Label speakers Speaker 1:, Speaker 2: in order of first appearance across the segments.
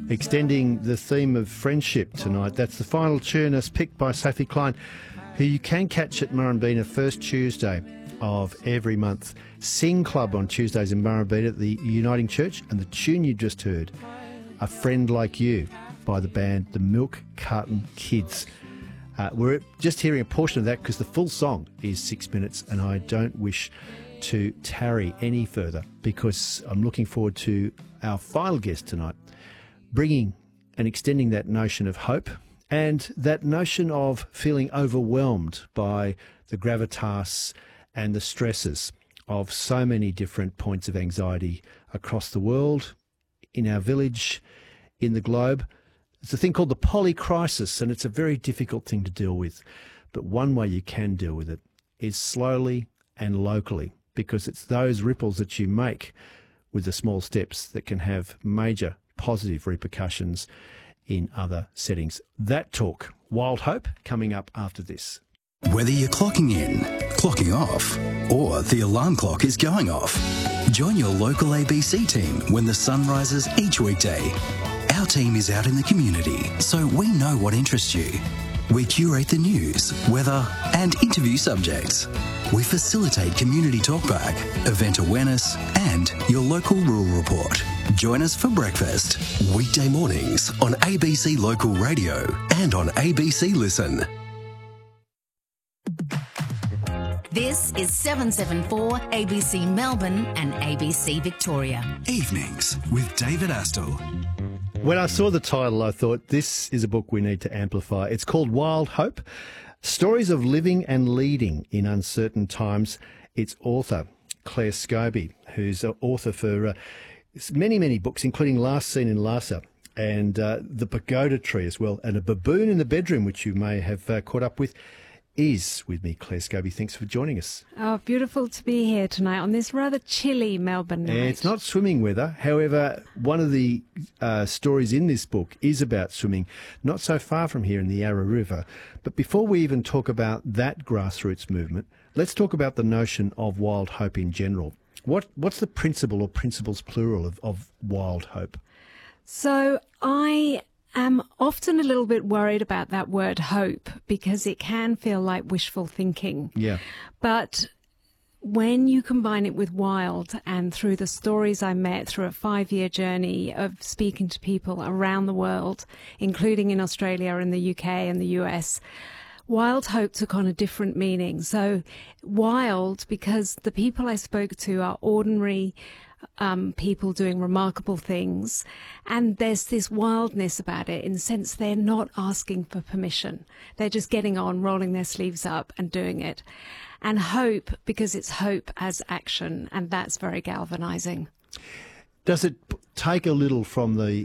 Speaker 1: extending the theme of friendship tonight. That's the final tune as picked by Sophie Klein, who you can catch at Murrumbeena first Tuesday of every month. Sing Club on Tuesdays in Murrumbeena at the Uniting Church, and the tune you just heard, A Friend Like You, by the band The Milk Carton Kids. We're just hearing a portion of that because the full song is 6 minutes, and I don't wish to tarry any further because I'm looking forward to our final guest tonight, bringing and extending that notion of hope and that notion of feeling overwhelmed by the gravitas and the stresses of so many different points of anxiety across the world, in our village, in the globe. It's a thing called the polycrisis, and it's a very difficult thing to deal with. But one way you can deal with it is slowly and locally, because it's those ripples that you make with the small steps that can have major positive repercussions in other settings. That talk, Wild Hope, coming up after this.
Speaker 2: Whether you're clocking in, clocking off, or the alarm clock is going off, join your local ABC team when the sun rises each weekday. Our team is out in the community, so we know what interests you. We curate the news, weather, and interview subjects. We facilitate community talkback, event awareness, and your local rural report. Join us for breakfast, weekday mornings on ABC Local Radio and on ABC Listen.
Speaker 3: This is 774 ABC Melbourne and ABC Victoria.
Speaker 2: Evenings with David Astle.
Speaker 1: When I saw the title, I thought this is a book we need to amplify. It's called Wild Hope, Stories of Living and Leading in Uncertain Times. Its author, Claire Scobie, who's an author for many, many books, including Last Seen in Lhasa and The Pagoda Tree as well, and A Baboon in the Bedroom, which you may have caught up with, is with me. Claire Scobie, thanks for joining us.
Speaker 4: Oh, beautiful to be here tonight on this rather chilly Melbourne night.
Speaker 1: It's not swimming weather. However, one of the stories in this book is about swimming, not so far from here in the Yarra River. But before we even talk about that grassroots movement, let's talk about the notion of wild hope in general. What's the principle or principles plural of wild hope?
Speaker 4: So I am often a little bit worried about that word hope because it can feel like wishful thinking.
Speaker 1: Yeah.
Speaker 4: But when you combine it with wild, and through the stories I met through a 5-year journey of speaking to people around the world, including in Australia and the UK and the US, wild hope took on a different meaning. So wild because the people I spoke to are ordinary people doing remarkable things, and there's this wildness about it in the sense they're not asking for permission. They're just getting on, rolling their sleeves up and doing it. And hope because it's hope as action, and that's very galvanizing.
Speaker 1: Does it take a little from the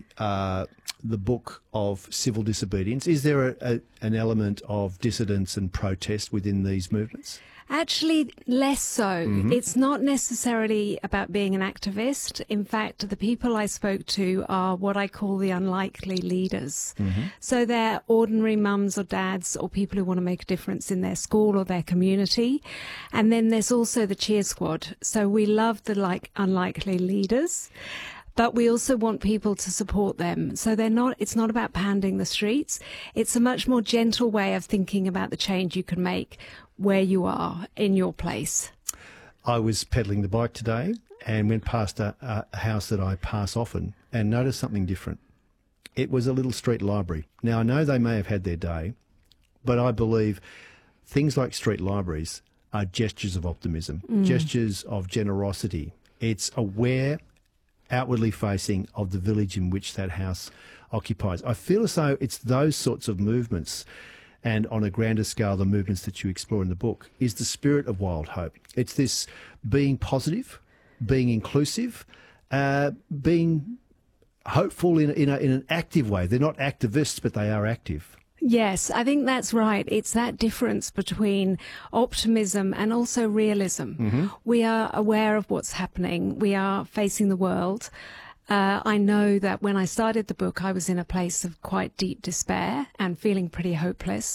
Speaker 1: book of civil disobedience? Is there an element of dissidence and protest within these movements?
Speaker 4: Actually, less so.
Speaker 1: Mm-hmm.
Speaker 4: It's not necessarily about being an activist. In fact, the people I spoke to are what I call the unlikely leaders. Mm-hmm. So they're ordinary mums or dads or people who want to make a difference in their school or their community. And then there's also the cheer squad. So we love the unlikely leaders, but we also want people to support them. So it's not about pounding the streets. It's a much more gentle way of thinking about the change you can make where you are in your place.
Speaker 1: I was pedaling the bike today and went past a house that I pass often and noticed something different. It was a little street library. Now, I know they may have had their day, but I believe things like street libraries are gestures of optimism, gestures of generosity. It's aware, outwardly facing of the village in which that house occupies. I feel as though it's those sorts of movements, and on a grander scale, the movements that you explore in the book, is the spirit of wild hope. It's this being positive, being inclusive, being hopeful in an active way. They're not activists, but they are active.
Speaker 4: Yes, I think that's right. It's that difference between optimism and also realism. Mm-hmm. We are aware of what's happening. We are facing the world. I know that when I started the book, I was in a place of quite deep despair and feeling pretty hopeless.